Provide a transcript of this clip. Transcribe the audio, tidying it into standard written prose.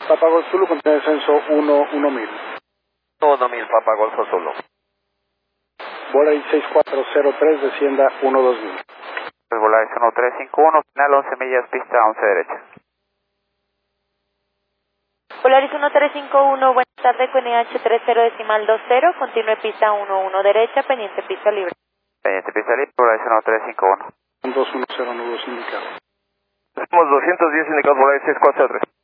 Papa Golf Zulu, contiene descenso 1000. 1000, Papa Golfo Zulu. Volaris 6403, descienda 12000. Volaris 1351, final 11 millas, pista 11 derecha. Volaris 1351, buenas tardes, con NH30.20, continúe pista 11 derecha, pendiente pista libre. Pendiente pista libre, Volaris 1351. 210 nudos indicados. Estamos 210 indicados, Volaris 6403.